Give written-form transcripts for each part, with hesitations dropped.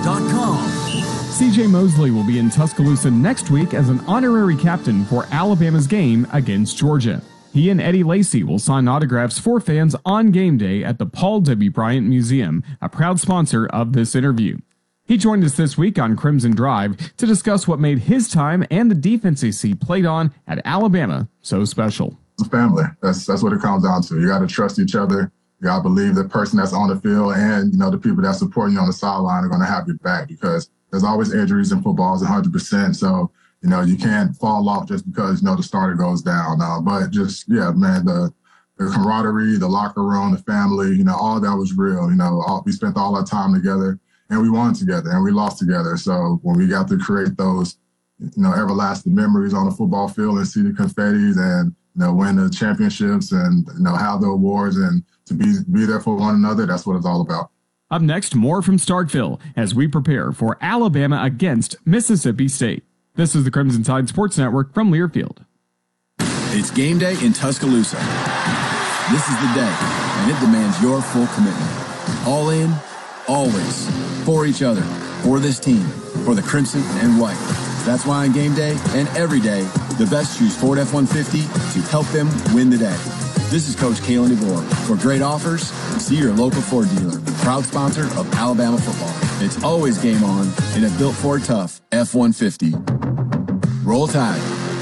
CJ CJ Mosley will be in Tuscaloosa next week as an honorary captain for Alabama's game against Georgia. He and Eddie Lacy will sign autographs for fans on game day at the Paul W. Bryant Museum, a proud sponsor of this interview. He joined us this week on Crimson Drive to discuss what made his time and the defense he played on at Alabama so special. It's a family. That's what it comes down to. You got to trust each other. You got to believe the person that's on the field and, the people that support you on the sideline are going to have your back, because there's always injuries in football. It's 100%. So, you can't fall off just because, the starter goes down. But just, the camaraderie, the locker room, the family, all that was real. We spent all our time together, and we won together, and we lost together. So when we got to create those, everlasting memories on the football field and see the confettis and, win the championships and, have the awards and to be there for one another, that's what it's all about. Up next, more from Starkville as we prepare for Alabama against Mississippi State. This is the Crimson Tide Sports Network from Learfield. It's game day in Tuscaloosa. This is the day, and it demands your full commitment. All in, always, for each other, for this team, for the Crimson and White. That's why on game day and every day, the best choose Ford F-150 to help them win the day. This is Coach Kalen DeVore. For great offers, see your local Ford dealer, proud sponsor of Alabama football. It's always game on in a built Ford Tough F-150. Roll Tide.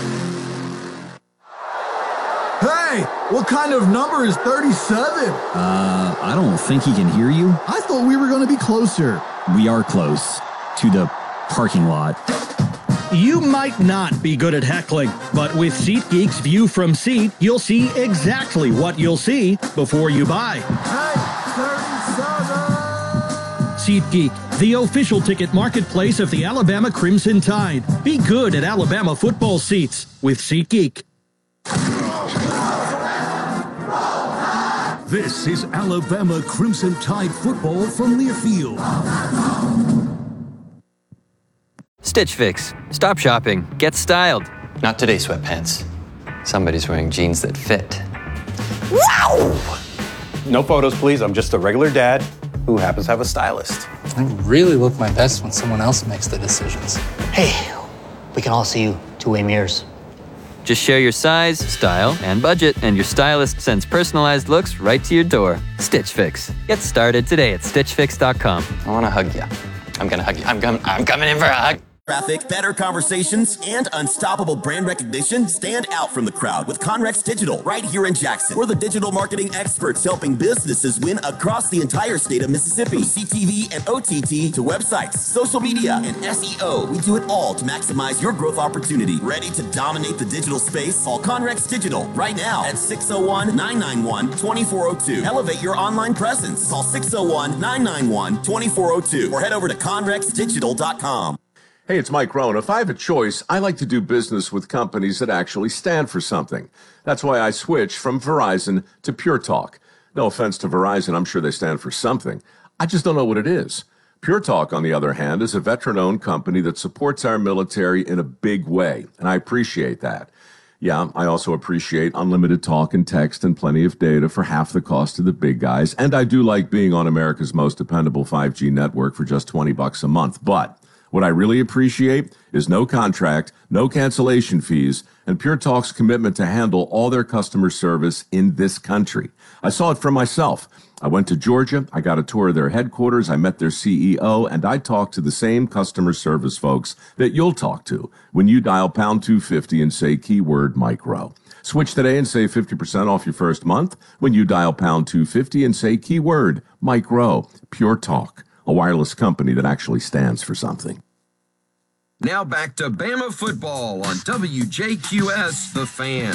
Hey, what kind of number is 37? I don't think he can hear you. I thought we were going to be closer. We are close to the parking lot. You might not be good at heckling, but with SeatGeek's View from Seat, you'll see exactly what you'll see before you buy. Hey, 37! SeatGeek, the official ticket marketplace of the Alabama Crimson Tide. Be good at Alabama football seats with SeatGeek. This is Alabama Crimson Tide football from Learfield. Stitch Fix. Stop shopping. Get styled. Not today, sweatpants. Somebody's wearing jeans that fit. Wow! No photos, please. I'm just a regular dad who happens to have a stylist. I really look my best when someone else makes the decisions. Hey, we can all see you two-way mirrors. Just share your size, style, and budget, and your stylist sends personalized looks right to your door. Stitch Fix. Get started today at StitchFix.com. I want to hug you. I'm going to hug you. I'm coming in for a hug. Traffic, better conversations, and unstoppable brand recognition stand out from the crowd with Conrex Digital right here in Jackson. We're the digital marketing experts helping businesses win across the entire state of Mississippi. CTV and OTT to websites, social media, and SEO. We do it all to maximize your growth opportunity. Ready to dominate the digital space? Call Conrex Digital right now at 601-991-2402. Elevate your online presence. Call 601-991-2402 or head over to conrexdigital.com. Hey, it's Mike Rohn. If I have a choice, I like to do business with companies that actually stand for something. That's why I switched from Verizon to Pure Talk. No offense to Verizon, I'm sure they stand for something. I just don't know what it is. Pure Talk, on the other hand, is a veteran-owned company that supports our military in a big way, and I appreciate that. Yeah, I also appreciate unlimited talk and text and plenty of data for half the cost of the big guys, and I do like being on America's most dependable 5G network for just $20 a month, but what I really appreciate is no contract, no cancellation fees, and Pure Talk's commitment to handle all their customer service in this country. I saw it for myself. I went to Georgia, I got a tour of their headquarters, I met their CEO, and I talked to the same customer service folks that you'll talk to when you dial pound 250 and say keyword Mike Rowe. Switch today and save 50% off your first month when you dial pound 250 and say keyword Mike Rowe. Pure Talk, a wireless company that actually stands for something. Now back to Bama football on WJQS, The Fan.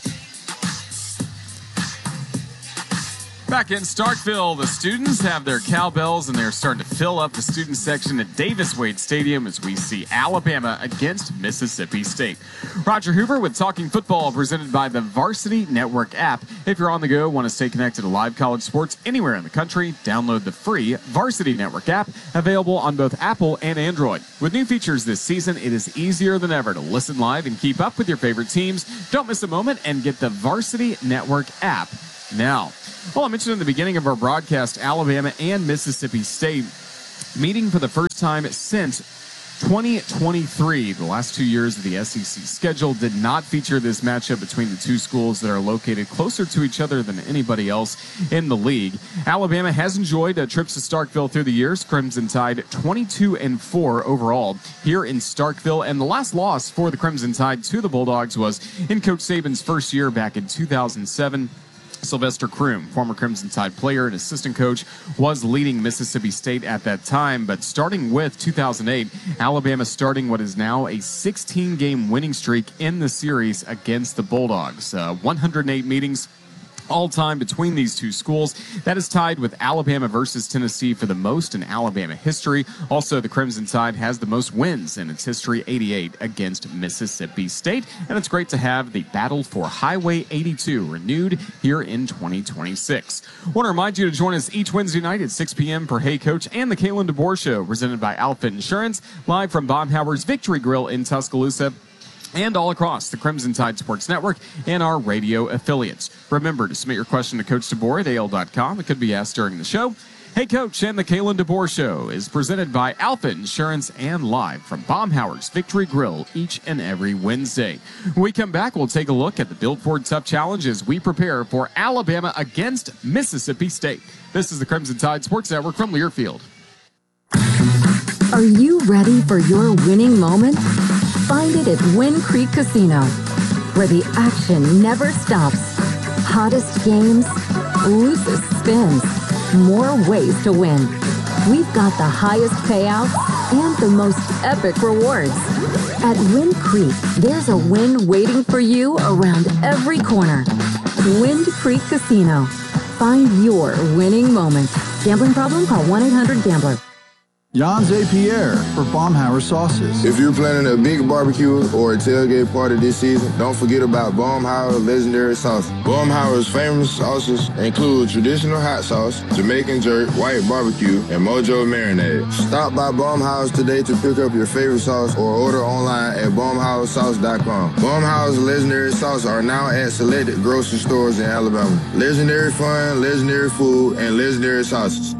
Back in Starkville, the students have their cowbells and they're starting to fill up the student section at Davis Wade Stadium as we see Alabama against Mississippi State. Roger Hoover with Talking Football, presented by the Varsity Network app. If you're on the go, want to stay connected to live college sports anywhere in the country, download the free Varsity Network app, available on both Apple and Android. With new features this season, it is easier than ever to listen live and keep up with your favorite teams. Don't miss a moment and get the Varsity Network app now. Well, I mentioned in the beginning of our broadcast, Alabama and Mississippi State. meeting for the first time since 2023. The last 2 years of the SEC schedule did not feature this matchup between the two schools that are located closer to each other than anybody else in the league. Alabama has enjoyed trips to Starkville through the years. Crimson Tide 22-4 overall here in Starkville, and the last loss for the Crimson Tide to the Bulldogs was in Coach Saban's first year back in 2007. Sylvester Croom, former Crimson Tide player and assistant coach, was leading Mississippi State at that time. But starting with 2008, Alabama starting what is now a 16-game winning streak in the series against the Bulldogs. 108 meetings all-time between these two schools. That is tied with Alabama versus Tennessee for the most in Alabama history. Also, the Crimson Tide has the most wins in its history, 88 against Mississippi State. And it's great to have the battle for Highway 82 renewed here in 2026. I want to remind you to join us each Wednesday night at 6 p.m. for Hey Coach and the Kalen DeBoer Show, presented by Outfit Insurance, live from Baumhower's Victory Grill in Tuscaloosa, and all across the Crimson Tide Sports Network and our radio affiliates. Remember to submit your question to Coach DeBoer at AL.com. It could be asked during the show. Hey Coach and the Kalen DeBoer Show is presented by Alpha Insurance and live from Baumhower's Victory Grill each and every Wednesday. When we come back, we'll take a look at the Built Ford Tough Challenge as we prepare for Alabama against Mississippi State. This is the Crimson Tide Sports Network from Learfield. Are you ready for your winning moment? Find it at Wind Creek Casino, where the action never stops. Hottest games, loosest spins, more ways to win. We've got the highest payouts and the most epic rewards. At Wind Creek, there's a win waiting for you around every corner. Wind Creek Casino. Find your winning moment. Gambling problem? Call 1-800-GAMBLER. Jan Pierre for Baumhauer Sauces. If you're planning a big barbecue or a tailgate party this season, don't forget about Baumhauer legendary sauces. Baumhauer's famous sauces include traditional hot sauce, Jamaican jerk, white barbecue, and Mojo marinade. Stop by Baumhauer's today to pick up your favorite sauce or order online at baumhauersauce.com. Baumhauer's legendary sauces are now at selected grocery stores in Alabama. Legendary fun, legendary food, and legendary sauces.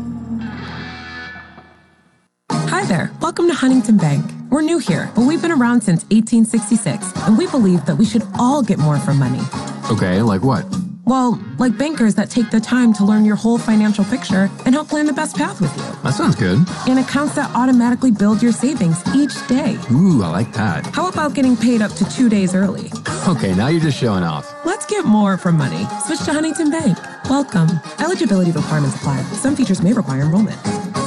Hi there. Welcome to Huntington Bank. We're new here, but we've been around since 1866, and we believe that we should all get more from money. Okay, like what? Well, like bankers that take the time to learn your whole financial picture and help plan the best path with you. That sounds good. And accounts that automatically build your savings each day. Ooh, I like that. How about getting paid up to 2 days early? Okay, now you're just showing off. Let's get more from money. Switch to Huntington Bank. Welcome. Eligibility requirements apply. Some features may require enrollment.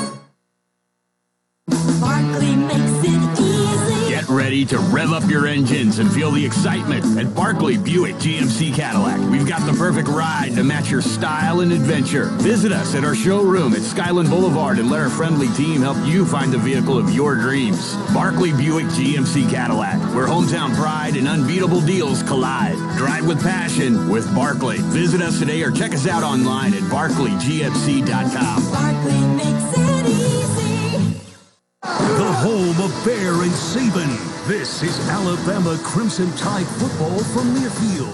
Barkley makes it easy. Get ready to rev up your engines and feel the excitement at Barkley Buick GMC Cadillac. We've got the perfect ride to match your style and adventure. Visit us at our showroom at Skyland Boulevard and let our friendly team help you find the vehicle of your dreams. Barkley Buick GMC Cadillac, where hometown pride and unbeatable deals collide. Drive with passion with Barkley. Visit us today or check us out online at barkleygmc.com. Barkley makes it easy. The home of Bear and Saban. This is Alabama Crimson Tide football from Learfield.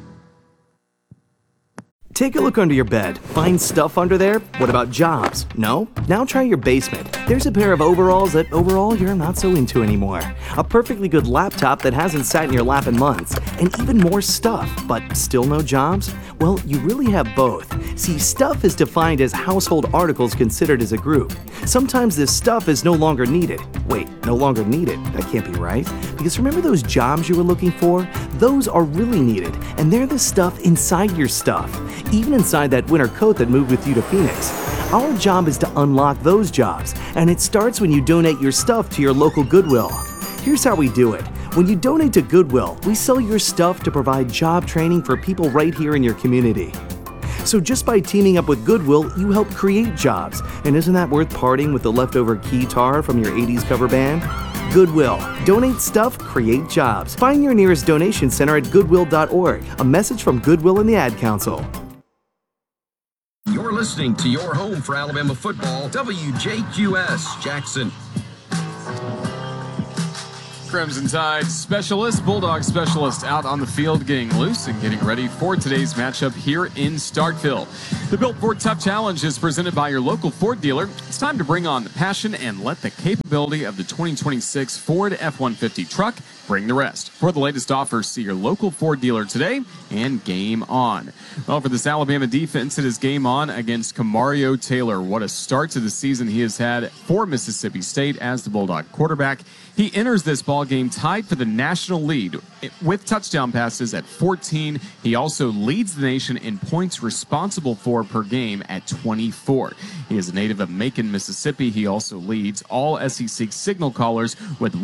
Take a look under your bed. Find stuff under there? What about jobs? No? Now try your basement. There's a pair of overalls that overall you're not so into anymore. A perfectly good laptop that hasn't sat in your lap in months. And even more stuff, but still no jobs? Well, you really have both. See, stuff is defined as household articles considered as a group. Sometimes this stuff is no longer needed. Wait, no longer needed? That can't be right. Because remember those jobs you were looking for? Those are really needed, and they're the stuff inside your stuff. Even inside that winter coat that moved with you to Phoenix. Our job is to unlock those jobs, and it starts when you donate your stuff to your local Goodwill. Here's how we do it. When you donate to Goodwill, we sell your stuff to provide job training for people right here in your community. So just by teaming up with Goodwill, you help create jobs. And isn't that worth parting with the leftover keytar from your 80s cover band? Goodwill. Donate stuff, create jobs. Find your nearest donation center at goodwill.org. A message from Goodwill and the Ad Council. You're listening to your home for Alabama football, WJQS Jackson. Crimson Tide specialist, Bulldog specialist out on the field getting loose and getting ready for today's matchup here in Starkville. The Built Ford Tough Challenge is presented by your local Ford dealer. It's time to bring on the passion and let the capability of the 2026 Ford F-150 truck bring the rest. For the latest offers, see your local Ford dealer today and game on. Well, for this Alabama defense, it is game on against Kamario Taylor. What a start to the season he has had for Mississippi State as the Bulldog quarterback. He enters this ball game tied for the national lead with touchdown passes at 14. He also leads the nation in points responsible for per game at 24. He is a native of Macon, Mississippi. He also leads all SEC signal callers with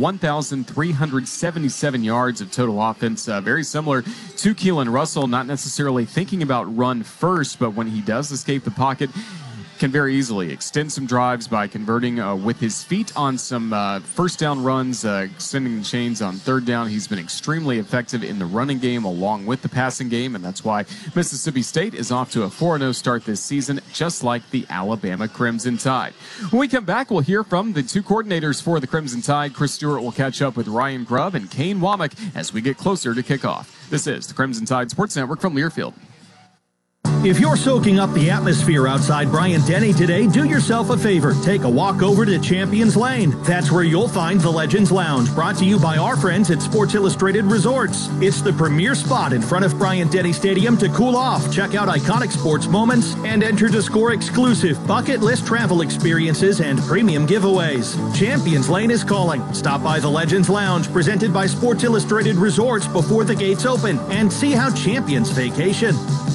1,377 yards of total offense. Very similar to Keelan Russell, not necessarily thinking about run first, but when he does escape the pocket, can very easily extend some drives by converting with his feet on some first down runs, extending the chains on third down. He's been extremely effective in the running game along with the passing game, and that's why Mississippi State is off to a 4-0 start this season, just like the Alabama Crimson Tide. When we come back, we'll hear from the two coordinators for the Crimson Tide. Chris Stewart will catch up with Ryan Grubb and Kane Womack as we get closer to kickoff. This is the Crimson Tide Sports Network from Learfield. If you're soaking up the atmosphere outside Bryant-Denny today, do yourself a favor. Take a walk over to Champions Lane. That's where you'll find the Legends Lounge, brought to you by our friends at Sports Illustrated Resorts. It's the premier spot in front of Bryant-Denny Stadium to cool off, check out iconic sports moments, and enter to score exclusive bucket list travel experiences and premium giveaways. Champions Lane is calling. Stop by the Legends Lounge, presented by Sports Illustrated Resorts, before the gates open, and see how champions vacation.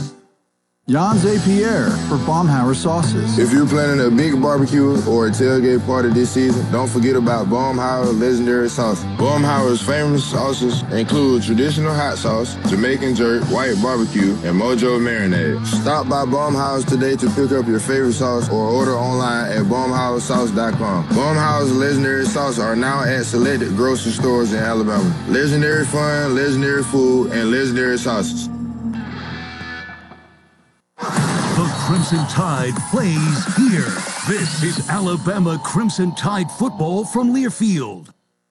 Jan Zapier for Baumhauer sauces. If you're planning a big barbecue or a tailgate party this season, don't forget about Baumhauer legendary sauces. Baumhauer's famous sauces include traditional hot sauce, Jamaican jerk, white barbecue, and Mojo marinade. Stop by Baumhauer's today to pick up your favorite sauce or order online at baumhauersauce.com. Baumhauer's legendary sauces are now at selected grocery stores in Alabama. Legendary fun, legendary food, and legendary sauces. The Crimson Tide plays here. This is Alabama Crimson Tide football from Learfield.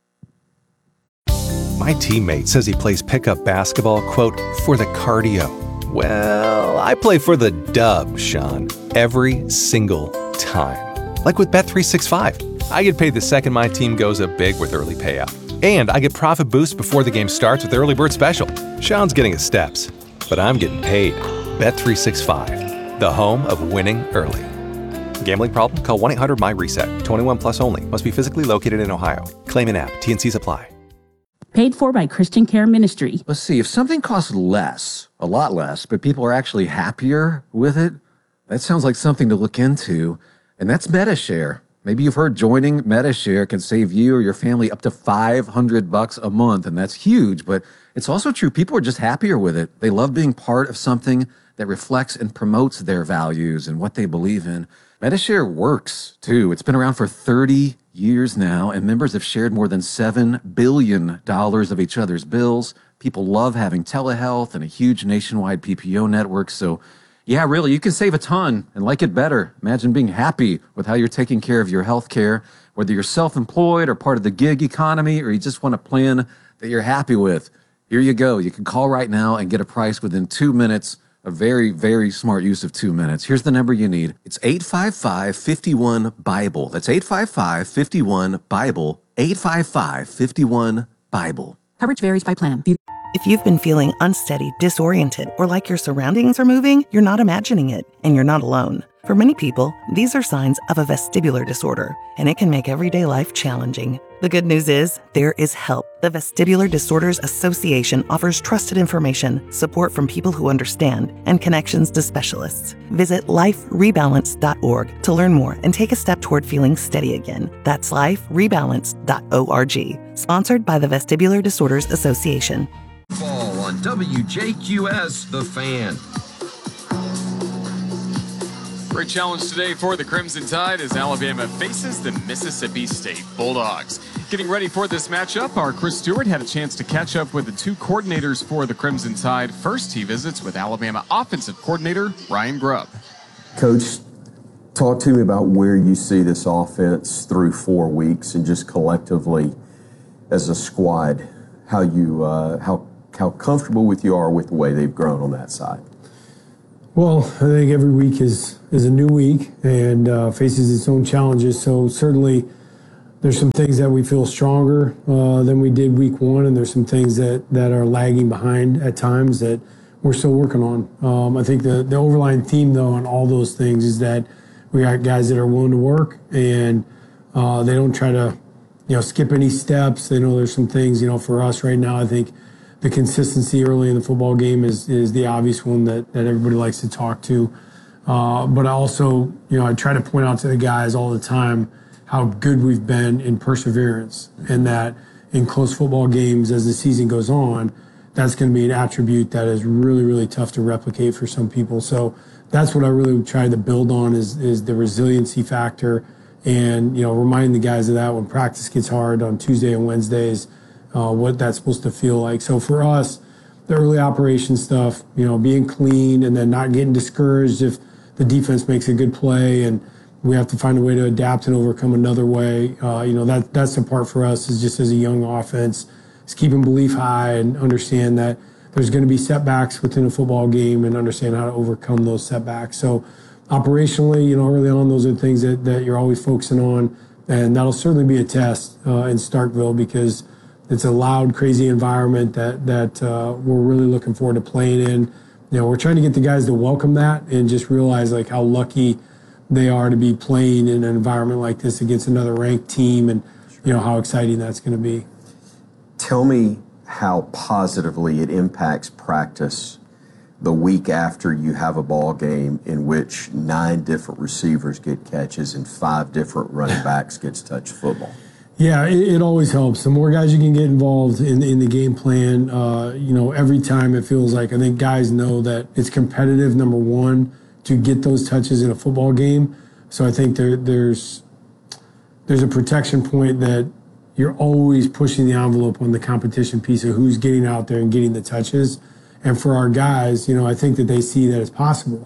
My teammate says he plays pickup basketball, quote, for the cardio. Well, I play for the dub, Sean, every single time. Like with Bet365. I get paid the second my team goes up big with early payout. And I get profit boost before the game starts with Early Bird Special. Sean's getting his steps, but I'm getting paid. Bet365. The home of winning early. Gambling problem? Call 1-800-MY-RESET. 21 plus only. Must be physically located in Ohio. Claim an app. T&Cs apply. Paid for by Christian Care Ministry. Let's see, if something costs less, a lot less, but people are actually happier with it, that sounds like something to look into, and that's MediShare. Maybe you've heard joining MediShare can save you or your family up to $500 a month, and that's huge, but it's also true. People are just happier with it. They love being part of something that reflects and promotes their values and what they believe in. MediShare works, too. It's been around for 30 years now, and members have shared more than $7 billion of each other's bills. People love having telehealth and a huge nationwide PPO network, so yeah, really, you can save a ton and like it better. Imagine being happy with how you're taking care of your health care, whether you're self-employed or part of the gig economy, or you just want a plan that you're happy with. Here you go. You can call right now and get a price within 2 minutes. A very, very smart use of 2 minutes. Here's the number you need. It's 855-51-BIBLE. That's 855-51-BIBLE. 855-51-BIBLE. Coverage varies by plan. If you've been feeling unsteady, disoriented, or like your surroundings are moving, you're not imagining it, and you're not alone. For many people, these are signs of a vestibular disorder, and it can make everyday life challenging. The good news is, there is help. The Vestibular Disorders Association offers trusted information, support from people who understand, and connections to specialists. Visit liferebalance.org to learn more and take a step toward feeling steady again. That's liferebalance.org. Sponsored by the Vestibular Disorders Association. Ball on WJQS, The Fan. Great challenge today for the Crimson Tide as Alabama faces the Mississippi State Bulldogs. Getting ready for this matchup, our Chris Stewart had a chance to catch up with the two coordinators for the Crimson Tide. First, he visits with Alabama offensive coordinator Ryan Grubb. Coach, talk to me about where you see this offense through 4 weeks and just collectively as a squad, how comfortable with you are with the way they've grown on that side? Well, I think every week is a new week and faces its own challenges. So certainly there's some things that we feel stronger than we did week one, and there's some things that are lagging behind at times that we're still working on. I think the overlying theme, though, on all those things is that we got guys that are willing to work, and they don't try to, skip any steps. They know there's some things, for us right now, I think the consistency early in the football game is the obvious one that everybody likes to talk to. But I also, I try to point out to the guys all the time how good we've been in perseverance, and that in close football games as the season goes on, that's going to be an attribute that is really, really tough to replicate for some people. So that's what I really try to build on is the resiliency factor, and reminding the guys of that when practice gets hard on Tuesday and Wednesdays, what that's supposed to feel like. So for us, the early operation stuff, being clean and then not getting discouraged if the defense makes a good play and we have to find a way to adapt and overcome another way. That's the part for us is just as a young offense, is keeping belief high and understand that there's going to be setbacks within a football game and understand how to overcome those setbacks. So operationally, early on, those are things that you're always focusing on. And that'll certainly be a test in Starkville because it's a loud, crazy environment that we're really looking forward to playing in. We're trying to get the guys to welcome that and just realize like how lucky they are to be playing in an environment like this against another ranked team, and how exciting that's going to be. Tell me how positively it impacts practice the week after you have a ball game in which 9 different receivers get catches and 5 different running backs gets touch football. Yeah, it always helps. The more guys you can get involved in the game plan, every time it feels like, I think guys know that it's competitive, number one, to get those touches in a football game. So I think there's a protection point that you're always pushing the envelope on the competition piece of who's getting out there and getting the touches. And for our guys, I think that they see that it's possible.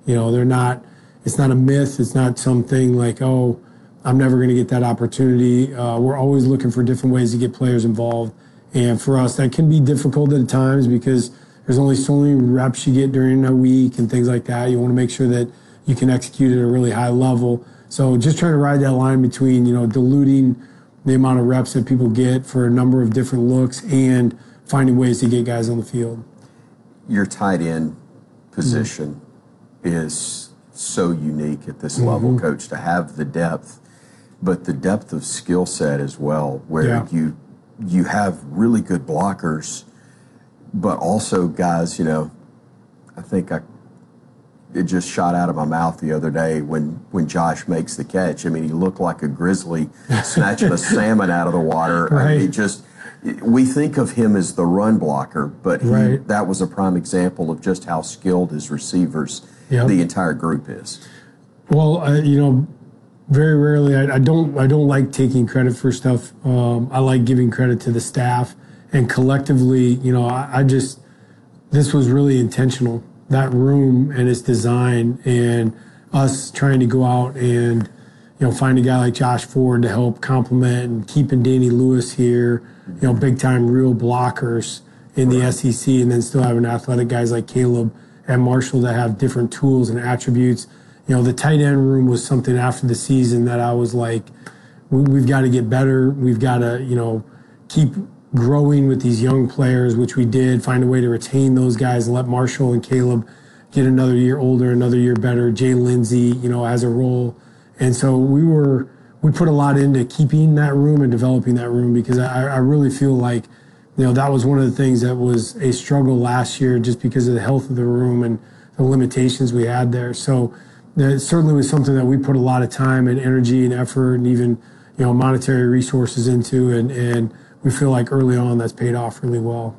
It's not a myth. It's not something like, oh, I'm never going to get that opportunity. We're always looking for different ways to get players involved. And for us, that can be difficult at times because there's only so many reps you get during a week and things like that. You want to make sure that you can execute at a really high level. So just trying to ride that line between, diluting the amount of reps that people get for a number of different looks and finding ways to get guys on the field. Your tight end position is so unique at this level, Coach, to have the depth, but the depth of skill set as well, where you have really good blockers, but also guys, I think it just shot out of my mouth the other day when Josh makes the catch. I mean, he looked like a grizzly snatching a salmon out of the water. Right. I mean, we think of him as the run blocker, but that was a prime example of just how skilled his receivers, the entire group is. Well, very rarely, I don't like taking credit for stuff. I like giving credit to the staff, and collectively, this was really intentional. That room and its design, and us trying to go out and find a guy like Josh Ford to help complement, and keeping Danny Lewis here, big time real blockers in the SEC, and then still having athletic guys like Caleb and Marshall that have different tools and attributes. The tight end room was something after the season that I was like, we've got to get better. We've got to, keep growing with these young players, which we did, find a way to retain those guys and let Marshall and Caleb get another year older, another year better. Jay Lindsey, has a role. And so we put a lot into keeping that room and developing that room, because I really feel like, that was one of the things that was a struggle last year just because of the health of the room and the limitations we had there. So that certainly was something that we put a lot of time and energy and effort and even, monetary resources into, and we feel like early on that's paid off really well.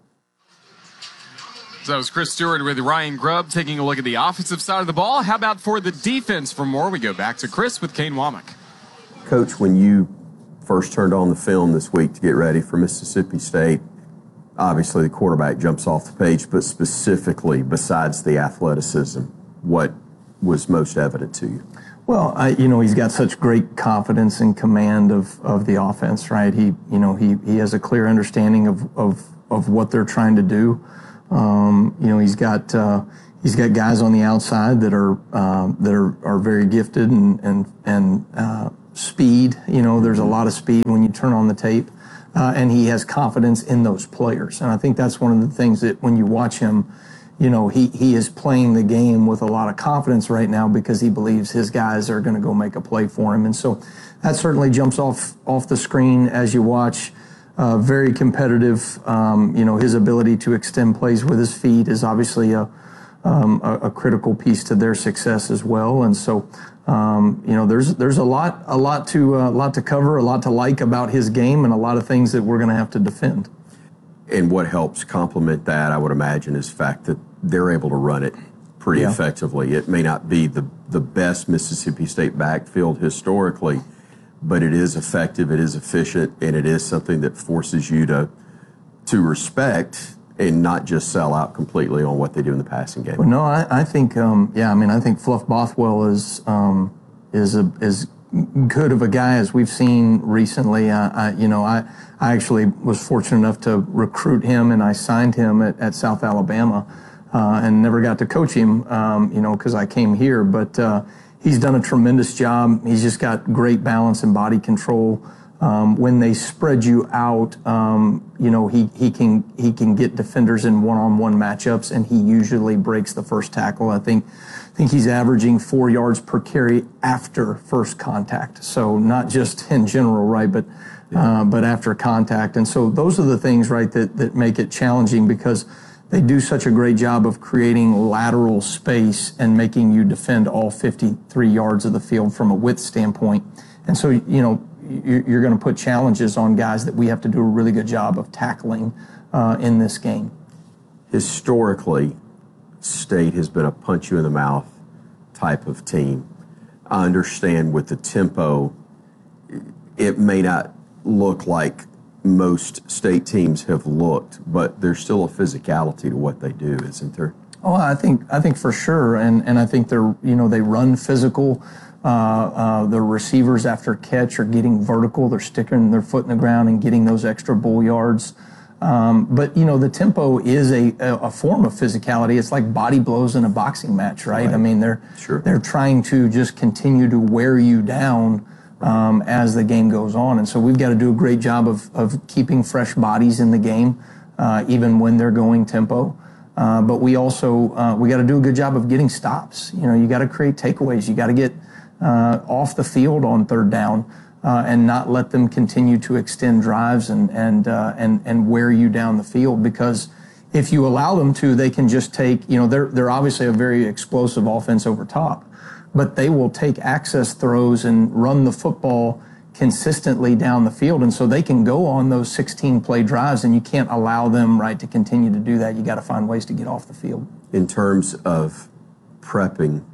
So that was Chris Stewart with Ryan Grubb taking a look at the offensive side of the ball. How about for the defense? For more, we go back to Chris with Kane Womack. Coach, when you first turned on the film this week to get ready for Mississippi State, obviously the quarterback jumps off the page, but specifically, besides the athleticism, what was most evident to you? Well, he's got such great confidence and command of the offense, right? He has a clear understanding of what they're trying to do. He's got guys on the outside that are very gifted and speed. There's a lot of speed when you turn on the tape, and he has confidence in those players. And I think that's one of the things that when you watch him, he is playing the game with a lot of confidence right now because he believes his guys are going to go make a play for him. And so that certainly jumps off the screen as you watch. Very competitive. His ability to extend plays with his feet is obviously a critical piece to their success as well. And so, there's a lot to cover, a lot to like about his game, and a lot of things that we're going to have to defend. And what helps complement that, I would imagine, is the fact that they're able to run it pretty effectively. It may not be the best Mississippi State backfield historically, but it is effective, it is efficient, and it is something that forces you to respect and not just sell out completely on what they do in the passing game. Well, no, I think, I think Fluff Bothwell is as good of a guy as we've seen recently. I actually was fortunate enough to recruit him, and I signed him at South Alabama, and never got to coach him, because I came here. But he's done a tremendous job. He's just got great balance and body control. When they spread you out, he can get defenders in one-on-one matchups, and he usually breaks the first tackle. I think he's averaging 4 yards per carry after first contact. So not just in general, right, but after contact. And so those are the things, right, that make it challenging, because they do such a great job of creating lateral space and making you defend all 53 yards of the field from a width standpoint. And so, you're going to put challenges on guys that we have to do a really good job of tackling in this game. Historically, State has been a punch you in the mouth type of team. I understand with the tempo, it may not look like most State teams have looked, but there's still a physicality to what they do, isn't there? Oh, I think for sure, and I think they're they run physical. The receivers after catch are getting vertical. They're sticking their foot in the ground and getting those extra bull yards. But the tempo is a form of physicality. It's like body blows in a boxing match, right? I mean, they're trying to just continue to wear you down as the game goes on. And so we've got to do a great job of keeping fresh bodies in the game, even when they're going tempo. But we also we got to do a good job of getting stops. You got to create takeaways. You got to get off the field on third down and not let them continue to extend drives and wear you down the field. Because if you allow them to, they can just take. They're obviously a very explosive offense over top, but they will take access throws and run the football consistently down the field, and so they can go on those 16-play drives, and you can't allow them, right, to continue to do that. You got to find ways to get off the field. In terms of prepping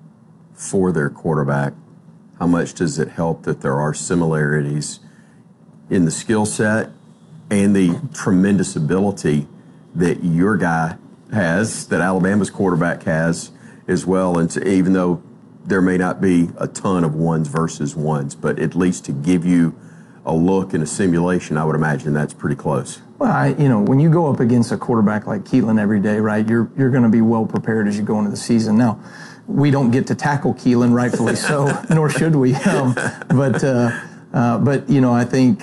for their quarterback, how much does it help that there are similarities in the skill set and the tremendous ability that your guy has, that Alabama's quarterback has as well, and even though there may not be a ton of ones versus ones, but at least to give you a look and a simulation, I would imagine that's pretty close. Well, when you go up against a quarterback like Keelan every day, right, you're going to be well prepared as you go into the season. Now, we don't get to tackle Keelan, rightfully so, nor should we. But I think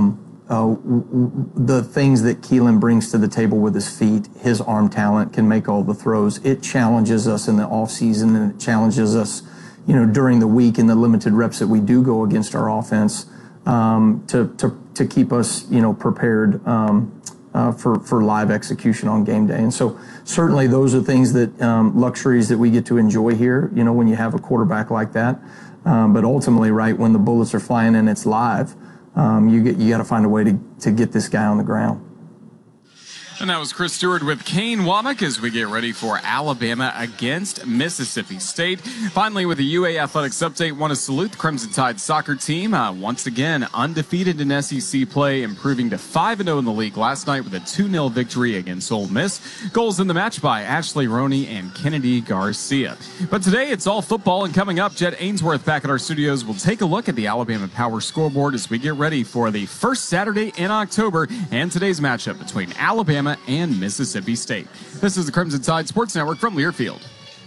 the things that Keelan brings to the table with his feet, his arm talent, can make all the throws. It challenges us in the offseason, and it challenges us, during the week in the limited reps that we do go against our offense, to keep us, prepared for live execution on game day. And so certainly those are things that luxuries that we get to enjoy here, when you have a quarterback like that. But ultimately, right, when the bullets are flying and it's live, you got to find a way to get this guy on the ground. And that was Chris Stewart with Kane Womack as we get ready for Alabama against Mississippi State. Finally, with the UA Athletics update, want to salute the Crimson Tide soccer team. Once again, undefeated in SEC play, improving to 5-0 in the league last night with a 2-0 victory against Ole Miss. Goals in the match by Ashley Roney and Kennedy Garcia. But today, it's all football, and coming up, Jet Ainsworth back at our studios will take a look at the Alabama Power scoreboard as we get ready for the first Saturday in October and today's matchup between Alabama and Mississippi State. This is the Crimson Tide Sports Network from Learfield.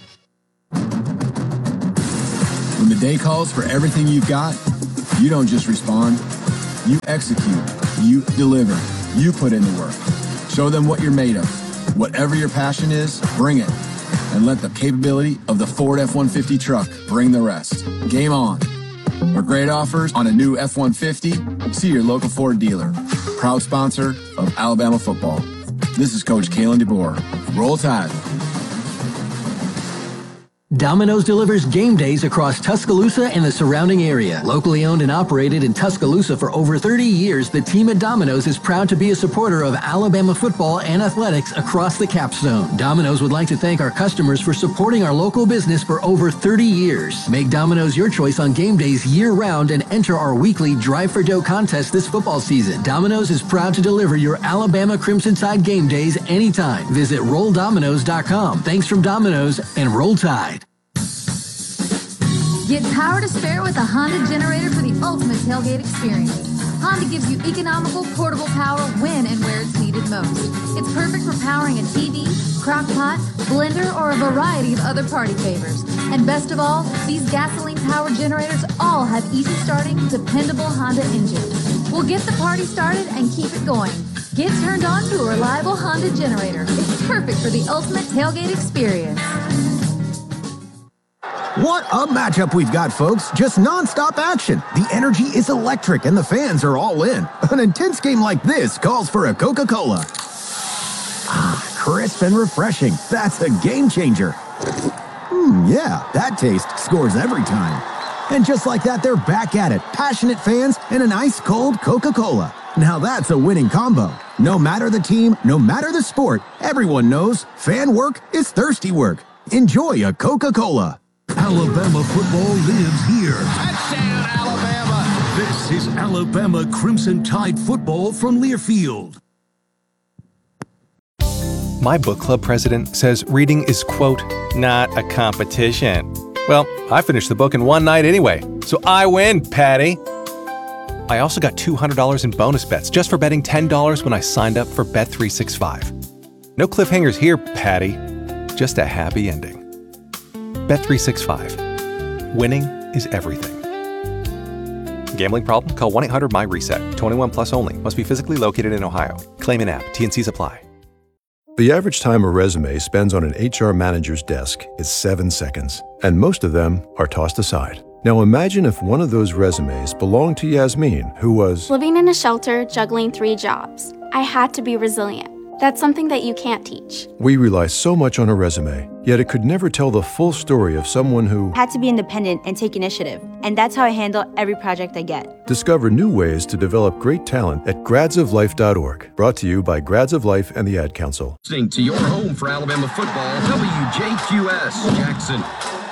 When the day calls for everything you've got, you don't just respond. You execute. You deliver. You put in the work. Show them what you're made of. Whatever your passion is, bring it. And let the capability of the Ford F-150 truck bring the rest. Game on. For great offers on a new F-150, see your local Ford dealer. Proud sponsor of Alabama football. This is Coach Kalen DeBoer. Roll Tide. Domino's delivers game days across Tuscaloosa and the surrounding area. Locally owned and operated in Tuscaloosa for over 30 years, the team at Domino's is proud to be a supporter of Alabama football and athletics across the Capstone. Domino's would like to thank our customers for supporting our local business for over 30 years. Make Domino's your choice on game days year-round and enter our weekly Drive for Dough contest this football season. Domino's is proud to deliver your Alabama Crimson Tide game days anytime. Visit RollDominoes.com. Thanks from Domino's and Roll Tide. Get power to spare with a Honda generator for the ultimate tailgate experience. Honda gives you economical, portable power when and where it's needed most. It's perfect for powering a TV, crock pot, blender, or a variety of other party favors. And best of all, these gasoline-powered generators all have easy-starting, dependable Honda engines. We'll get the party started and keep it going. Get turned on to a reliable Honda generator. It's perfect for the ultimate tailgate experience. What a matchup we've got, folks. Just non-stop action. The energy is electric and the fans are all in. An intense game like this calls for a Coca-Cola. Ah, crisp and refreshing. That's a game changer. Yeah, that taste scores every time. And just like that, they're back at it. Passionate fans and an ice-cold Coca-Cola. Now that's a winning combo. No matter the team, no matter the sport, everyone knows fan work is thirsty work. Enjoy a Coca-Cola. Alabama football lives here. Touchdown, Alabama! This is Alabama Crimson Tide football from Learfield. My book club president says reading is, quote, not a competition. Well, I finished the book in one night anyway, so I win, Patty. I also got $200 in bonus bets just for betting $10 when I signed up for Bet365. No cliffhangers here, Patty. Just a happy ending. Bet365. Winning is everything. Gambling problem? Call 1-800-MY-RESET. 21 plus only. Must be physically located in Ohio. Claim in app. T&Cs apply. The average time a resume spends on an HR manager's desk is 7 seconds, and most of them are tossed aside. Now imagine if one of those resumes belonged to Yasmin, who was living in a shelter, juggling 3 jobs. I had to be resilient. That's something that you can't teach. We rely so much on a resume, yet it could never tell the full story of someone who had to be independent and take initiative. And that's how I handle every project I get. Discover new ways to develop great talent at gradsoflife.org. Brought to you by Grads of Life and the Ad Council. Listening to your home for Alabama football, WJQS Jackson.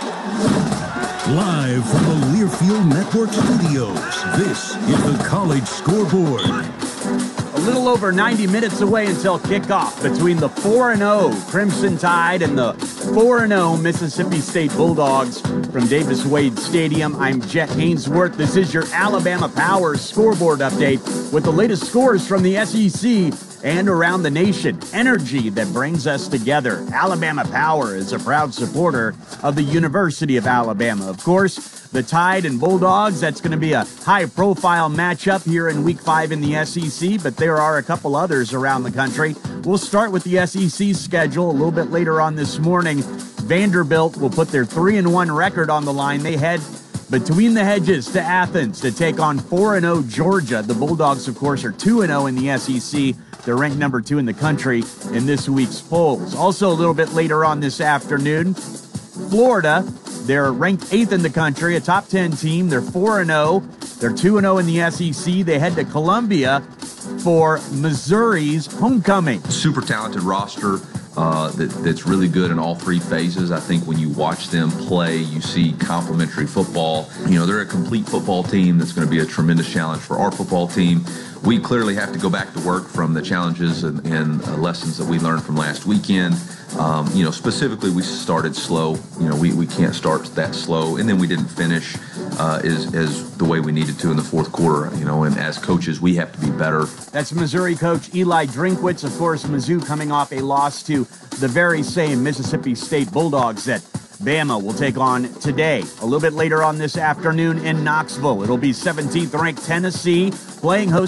Live from the Learfield Network studios, this is the College Scoreboard. A little over 90 minutes away until kickoff between the 4-0 Crimson Tide and the 4-0 Mississippi State Bulldogs from Davis-Wade Stadium. I'm Jet Ainsworth. This is your Alabama Power scoreboard update with the latest scores from the SEC and around the nation. Energy that brings us together. Alabama Power is a proud supporter of the University of Alabama. Of course, the Tide and Bulldogs, that's going to be a high-profile matchup here in Week 5 in the SEC, but there are a couple others around the country. We'll start with the SEC schedule a little bit later on this morning. Vanderbilt will put their 3-1 record on the line. They head between the hedges to Athens to take on 4-0 Georgia. The Bulldogs, of course, are 2-0 in the SEC. They're ranked number 2 in the country in this week's polls. Also, a little bit later on this afternoon, Florida, they're ranked 8th in the country, a top 10 team. They're 4-0. They're 2-0 in the SEC. They head to Columbia for Missouri's homecoming. Super talented roster that's really good in all three phases. I think when you watch them play, you see complementary football. You know, they're a complete football team that's going to be a tremendous challenge for our football team. We clearly have to go back to work from the challenges and lessons that we learned from last weekend. You know, specifically, we started slow. You know, we can't start that slow, and then we didn't finish as the way we needed to in the fourth quarter. You know, and as coaches, we have to be better. That's Missouri coach Eli Drinkwitz. Of course, Mizzou coming off a loss to the very same Mississippi State Bulldogs that Bama will take on today. A little bit later on this afternoon in Knoxville, it'll be 17th ranked Tennessee playing host